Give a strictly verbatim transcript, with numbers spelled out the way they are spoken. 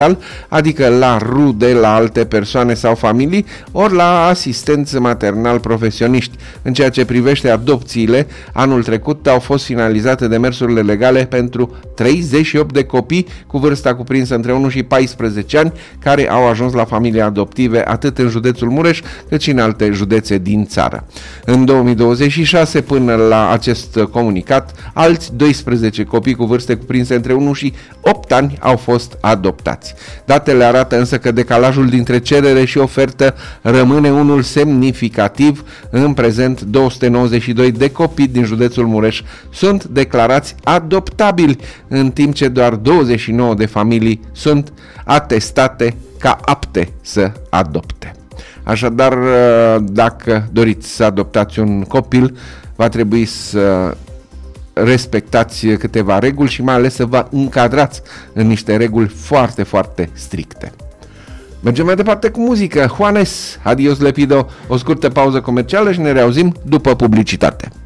adică la rude, la alte persoane sau familii, ori la asistenți maternal profesioniști. În ceea ce privește adopțiile, anul trecut au fost finalizate demersurile legale pentru treizeci și opt de copii cu vârsta cuprinsă între unu și paisprezece ani, care au ajuns la familii adoptive atât în județul Mureș, cât și în alte județe din țară. În două mii douăzeci și șase, până la acest comunicat, alți doisprezece copii cu vârste cuprinse între unu și opt ani au fost adoptați. Datele arată însă că decalajul dintre cerere și ofertă rămâne unul semnificativ. În prezent, două sute nouăzeci și doi de copii din județul Mureș sunt declarați adoptabili, în timp ce doar douăzeci și nouă de familii sunt atestate ca apte să adopte. Așadar, dacă doriți să adoptați un copil, va trebui să respectați câteva reguli și mai ales să vă încadrați în niște reguli foarte, foarte stricte. Mergem mai departe cu muzică. Juanes, Adios Lepido, o scurtă pauză comercială și ne reauzim după publicitate.